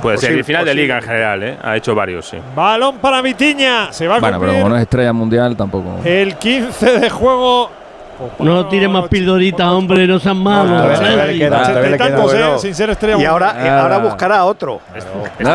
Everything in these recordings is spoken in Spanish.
Puede ser el final de liga en general, ¿eh? Ha hecho varios, sí. Balón para Vitinha. Se va a cumplir. Pero como no es estrella mundial, tampoco. El 15 de juego. No tires más pildoritas, hombre, no sean malos. Sin ser estrella. Y ahora buscará otro. Se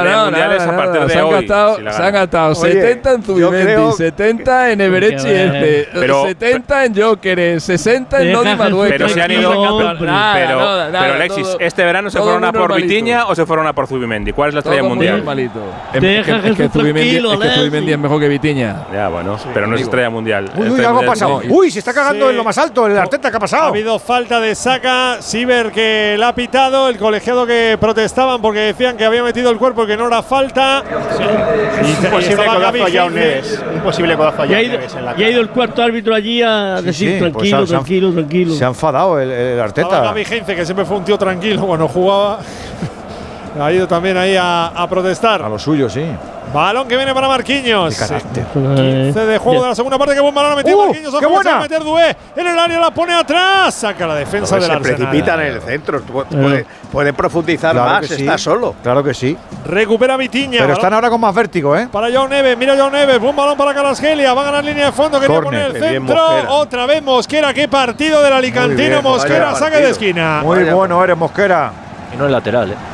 han gastado 70 en Zubimendi, 70 en Everett, 70 en Joker, 60 en Nodi Manuel. Pero se han ido. Pero Alexis, ¿este verano se fueron a por Vitinha o se fueron a por Zubimendi? ¿Cuál es la estrella mundial? Es que Zubimendi es mejor que Vitinha. Ya, bueno, pero no es estrella mundial. Uy, algo ha pasado. Uy, se está cagando en lo más alto, el Arteta, ¿qué ha pasado? Ha habido falta de Saka, Siever que la ha pitado, el colegiado que protestaban porque decían que había metido el cuerpo y que no era falta. Un posible codazo a Joao Neves. Un posible codazo a Joao Neves en la cara. Ya ha ido el cuarto árbitro allí a decir tranquilo. Se ha enfadado el Arteta. Gaby Heinze, que siempre fue un tío tranquilo cuando jugaba. Ha ido también ahí a protestar. A lo suyo, sí. Balón que viene para Marquinhos. 15 de juego de la segunda parte. Que buen balón ha metido Marquinhos. ¡Qué buena! A meter Doué en el área, la pone atrás. Saca la defensa del Arsenal. Se precipitan en el centro. Puede profundizar más. Está solo. Claro que sí. Recupera Vitinha. Pero están ahora con más vértigo, ¿eh? Para Joao Neves. Mira Joao Neves. Buen balón para Kvaratskhelia. Va a ganar línea de fondo. Quería poner el centro. Otra vez Mosquera. Qué partido del alicantino. Mosquera. Saque de esquina. Muy bueno eres, Mosquera. Y no es lateral, ¿eh?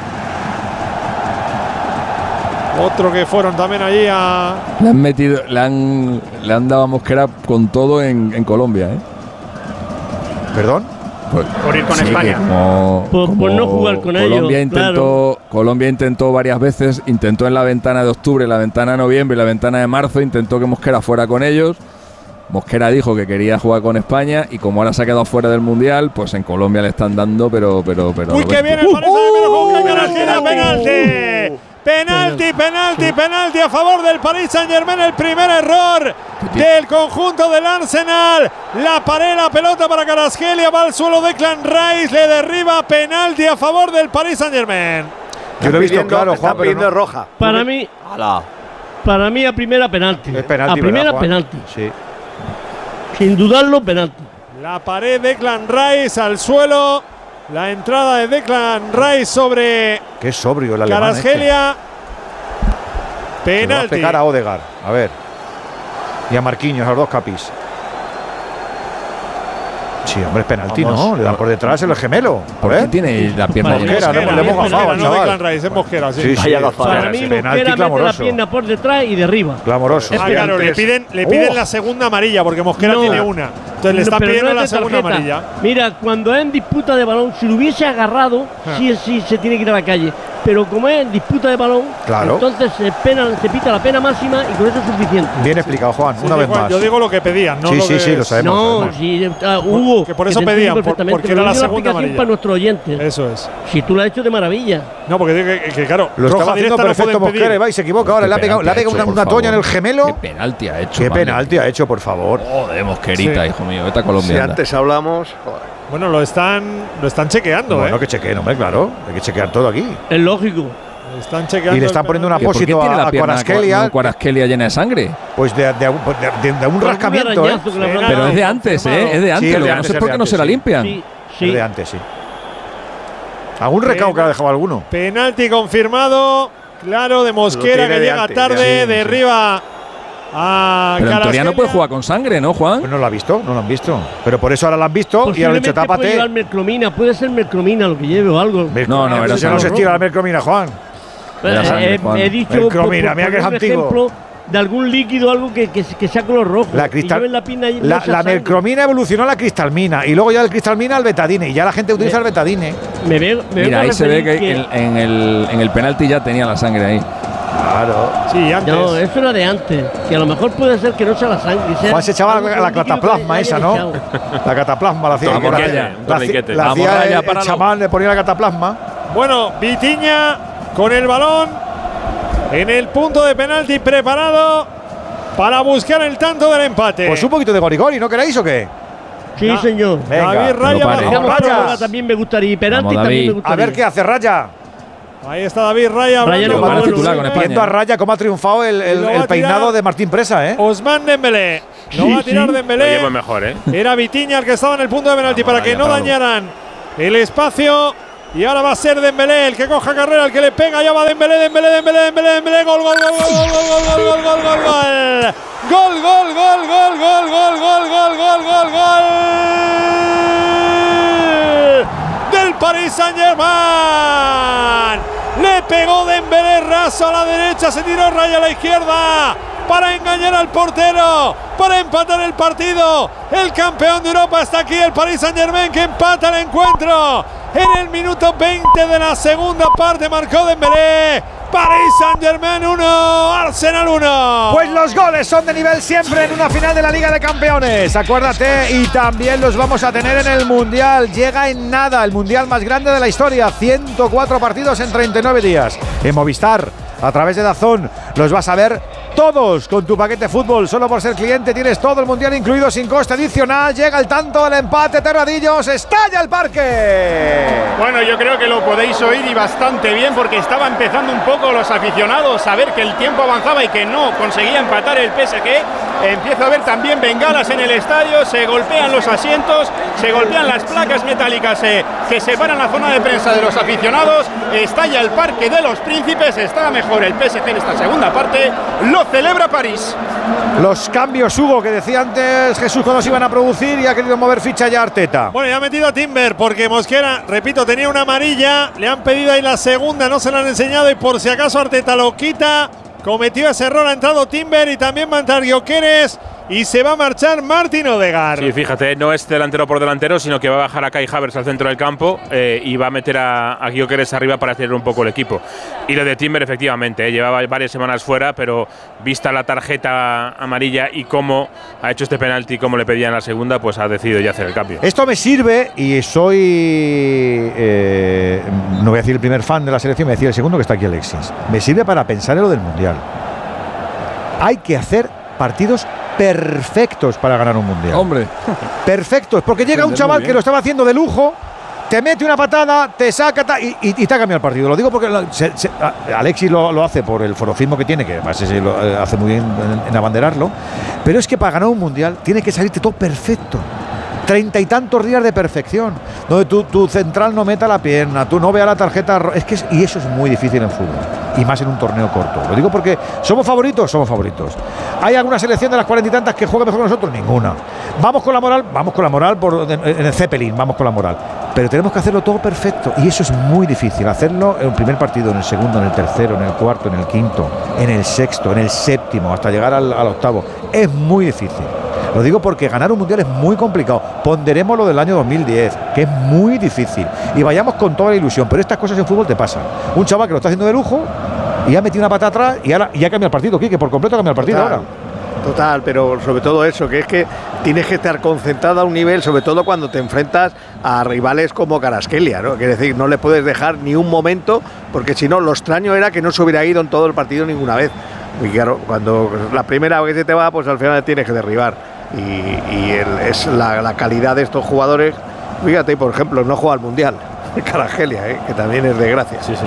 Otro que fueron también allí a… Le han dado a Mosquera con todo en Colombia, ¿eh? ¿Perdón? Por ir con España. Por no jugar con ellos. Colombia intentó varias veces, intentó en la ventana de octubre, la ventana de noviembre y la ventana de marzo, intentó que Mosquera fuera con ellos. Mosquera dijo que quería jugar con España y como ahora se ha quedado fuera del Mundial, pues en Colombia le están dando, pero… ¡Uy, que viene el Paris Saint-Germain! ¡Penalti! Penalti a favor del Paris Saint-Germain. El primer error del conjunto del Arsenal. La pared, la pelota para Kvaratskhelia. Va al suelo Declan Rice. Le derriba. Penalti a favor del Paris Saint-Germain. Yo lo he visto claro, Juan, pero no. Roja. Para mí a primera penalti. Es penalti, a primera ¿verdad, penalti. Sí. Sin dudarlo, penalti. La pared de Declan Rice al suelo. La entrada de Declan Rice sobre… Qué sobrio el alemán. Kvaratskhelia. Penalti. Va a pegar a Odegaard. A ver. Y a Marquinhos, a los dos capis. Sí, hombre, es penalti, ¿no? Le da por detrás el gemelo. ¿Por qué tiene la pierna Mosquera? Le hemos gafado, no Declan Rice, es Mosquera, sí. Para mí Mosquera mete la pierna por detrás y derriba. Clamoroso. Claro, le piden la segunda amarilla porque Mosquera tiene una. Entonces le está pidiendo la segunda amarilla. Mira, cuando es en disputa de balón, si lo hubiese agarrado, sí se tiene que ir a la calle. Pero como es en disputa de balón, entonces se pita la pena máxima y con eso es suficiente. Bien explicado, Juan, una vez más. Yo digo lo que pedían, ¿no? Sí, lo sabemos. No, sí, Hugo. Que por eso pedían, porque era la segunda amarilla. Para nuestros oyentes. Eso es. Si tú lo has hecho de maravilla. No, porque que claro, lo estaba haciendo perfecto Mosquera y va y se equivoca. Ahora le ha pegado una toña en el gemelo. ¿Qué penalti ha hecho? ¿Qué penalti ha hecho, por favor? Joder, Mosquerita, hijo mío. Vete a Colombia. Si antes hablamos… Bueno, lo están chequeando, Bueno, que chequeen, hombre, claro. Hay que chequear todo aquí. Es lógico. Están chequeando. Y le están poniendo un apósito a Kvaratskhelia. Kvaratskhelia llena de sangre. Pues de un rascamiento, ¿eh? Pero es de antes, ¿eh? Es de antes. No sé por qué no se la limpian. Es de antes, sí. ¿Algún recao que ha dejado alguno? Penalti confirmado. Claro, de Mosquera que llega tarde. Derriba a Pero en teoría no puede jugar con sangre, ¿no, Juan? Pues no lo ha visto, no lo han visto. Pero por eso ahora lo han visto y han dicho tápate. Puede ser mercromina lo que lleve o algo. No, no se estira la mercromina, Juan. He dicho mercromina, mira que es antiguo. Ejemplo de algún líquido, algo que sea color rojo. La mercromina evolucionó a la cristalmina y luego ya del cristalmina al betadine y ya la gente utiliza el betadine. Mira, ahí se ve que en el penalti ya tenía la sangre ahí. Claro. Sí, antes. No, eso era de antes. Que a lo mejor puede ser que no sea la sangre. Juan se echaba la cataplasma esa, ¿no? La cataplasma la hacía. La hacía el chamán, le ponía la cataplasma. Bueno, Vitinha con el balón en el punto de penalti preparado para buscar el tanto del empate. Pues un poquito de gorigori, ¿no queréis o qué? Sí, señor. Venga, David Raya Raya también me gustaría. Y penalti también me gustaría. A ver qué hace Raya. Ahí está David Raya. Viendo a Raya cómo ha triunfado el peinado de Martín Presa, ¿eh? Ousmane Dembélé. No va a tirar Dembélé. Lo mejor, ¿eh? Era Vitinha el que estaba en el punto de penalti para que no dañaran el espacio Y ahora va a ser Dembélé el que coja carrera, el que le pega. Ya va Dembélé. Gol. Del Paris Saint-Germain. Le pegó Dembélé raso a la derecha, se tiró raya a la izquierda para engañar al portero, para empatar el partido. El campeón de Europa está aquí, el Paris Saint-Germain, que empata el encuentro. En el minuto 20 de la segunda parte marcó Dembélé. Paris Saint-Germain 1, Arsenal 1. Pues los goles son de nivel siempre en una final de la Liga de Campeones. Acuérdate, y también los vamos a tener en el Mundial. Llega en nada, el Mundial más grande de la historia. 104 partidos en 39 días. En Movistar, a través de DAZN, los vas a ver todos con tu paquete fútbol. Solo por ser cliente tienes todo el Mundial incluido sin coste adicional. Llega el tanto del empate, Terradillos, estalla el parque. Bueno, yo creo que lo podéis oír y bastante bien, porque estaba empezando un poco los aficionados a ver que el tiempo avanzaba y que no conseguía empatar el PSG. Empiezo a ver también bengalas en el estadio, se golpean los asientos, se golpean las placas metálicas que separan la zona de prensa de los aficionados. Estalla el Parque de los Príncipes, está mejor el PSG en esta segunda parte, lo celebra París. Los cambios, Hugo, que decía antes Jesús cuando se iban a producir, y ha querido mover ficha ya Arteta. Bueno, ya ha metido a Timber porque Mosquera, repito, tenía una amarilla, le han pedido ahí la segunda, no se la han enseñado y por si acaso Arteta lo quita. Cometió ese error, ha entrado Timber y también va a entrar Gyökeres y se va a marchar Martin Odegaard. Sí, fíjate, no es delantero por delantero, sino que va a bajar a Kai Havertz al centro del campo y va a meter a Gyökeres arriba para acelerar un poco el equipo. Y lo de Timber, efectivamente, llevaba varias semanas fuera, pero vista la tarjeta amarilla y cómo ha hecho este penalti, como le pedían la segunda, pues ha decidido ya hacer el cambio. Esto me sirve, y soy, no voy a decir el primer fan de la selección, me voy a decir el segundo, que está aquí Alexis. Me sirve para pensar en lo del Mundial. Hay que hacer partidos perfectos para ganar un Mundial. Hombre. Perfectos, porque llega un chaval que lo estaba haciendo de lujo, te mete una patada, te saca y te ha cambiado el partido. Lo digo porque Alexis lo hace por el forofismo que tiene, que además lo hace muy bien en abanderarlo, pero es que para ganar un Mundial tiene que salirte todo perfecto. 30 y tantos días de perfección, donde tu central no meta la pierna, tú no veas la tarjeta, y eso es muy difícil en fútbol, y más en un torneo corto. Lo digo porque somos favoritos. ¿Hay alguna selección de las 40 y tantas que juegue mejor que nosotros? Ninguna. Vamos con la moral en el Zeppelin, vamos con la moral. Pero tenemos que hacerlo todo perfecto, y eso es muy difícil. Hacerlo en un primer partido, en el segundo, en el tercero, en el cuarto, en el quinto, en el sexto, en el séptimo, hasta llegar al octavo. Es muy difícil. Lo digo porque ganar un Mundial es muy complicado. Ponderemos lo del año 2010, que es muy difícil. Y vayamos con toda la ilusión. Pero estas cosas en fútbol te pasan. Un chaval que lo está haciendo de lujo y ha metido una pata atrás y ahora ya cambia el partido, Quique, por completo cambia el partido ahora. Total, pero sobre todo eso, que es que tienes que estar concentrado a un nivel, sobre todo cuando te enfrentas a rivales como Kvaratskhelia, ¿no? Quiere decir, no le puedes dejar ni un momento, porque si no, lo extraño era que no se hubiera ido en todo el partido ninguna vez. Y claro, cuando la primera vez que se te va, pues al final tienes que derribar. Es la calidad de estos jugadores. Fíjate, por ejemplo, no juega al Mundial Kvaratskhelia, que también es de gracia. Sí.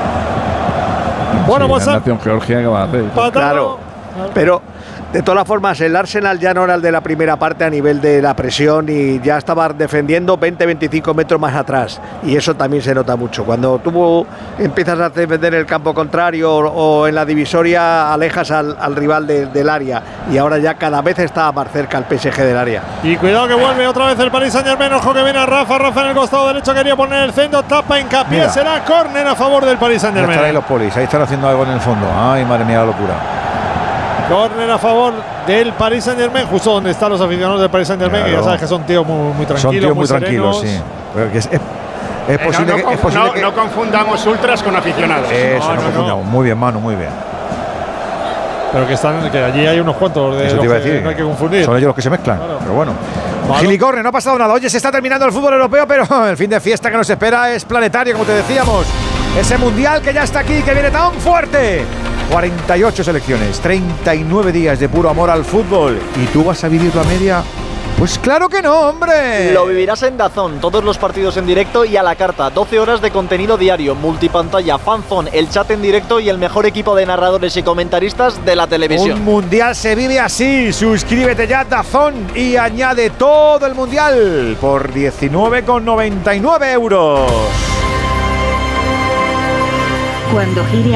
Bueno, pues la nación Georgia, ¿qué va a hacer? Claro, pero de todas formas el Arsenal ya no era el de la primera parte a nivel de la presión, y ya estaba defendiendo 20-25 metros más atrás, y eso también se nota mucho. Cuando tú empiezas a defender el campo contrario o en la divisoria, alejas al rival del área, y ahora ya cada vez está más cerca el PSG del área. Y cuidado que vuelve otra vez el Paris Saint-Germain. Ojo que viene a Rafa en el costado derecho, quería poner el centro, tapa, hincapié. Mira, será córner a favor del Paris Saint-Germain. Están ahí los polis, ahí están haciendo algo en el fondo. Ay, madre mía, la locura. Córner a favor del Paris Saint-Germain, justo donde están los aficionados del Paris Saint-Germain, que ya sabes que son tíos muy tranquilos. Son tíos muy tranquilos, sí. Es posible que no confundamos ultras con aficionados. Eso, no confundamos. Muy bien, Manu, muy bien. Pero que allí hay unos cuantos de eso los te iba a decir. Que no hay que confundir. Son ellos los que se mezclan, claro. Pero bueno. Gilicorne, no ha pasado nada. Oye, se está terminando el fútbol europeo, pero el fin de fiesta que nos espera es planetario, como te decíamos. Ese Mundial que ya está aquí, que viene tan fuerte. 48 selecciones, 39 días de puro amor al fútbol. ¿Y tú vas a vivir la media? Pues claro que no, hombre. Lo vivirás en DAZN, todos los partidos en directo y a la carta. 12 horas de contenido diario, multipantalla, fanzone, el chat en directo y el mejor equipo de narradores y comentaristas de la televisión. Un Mundial se vive así. Suscríbete ya a DAZN y añade todo el Mundial por 19,99 €. Cuando gire